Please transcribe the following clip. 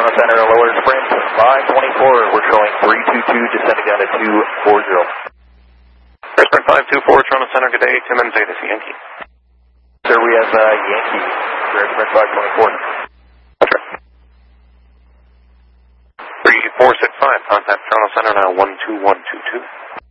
Toronto Center, lower sprint, 524. We're showing 322, descending down to 240. Air sprint 524, Toronto Center, good day. Tim and Zeta, Yankee. Sir, we have Yankee for Air sprint 524. That's right. 3465, contact Toronto Center now 12122.